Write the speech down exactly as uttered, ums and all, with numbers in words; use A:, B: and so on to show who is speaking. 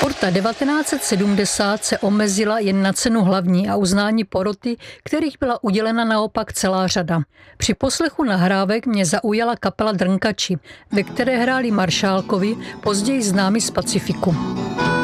A: Porta devatenáct set sedmdesát se omezila jen na cenu hlavní a uznání poroty, kterých byla udělena naopak celá řada. Při poslechu nahrávek mě zaujala kapela Drnkači, ve které hráli Maršálkovi, později známí z Pacifiku.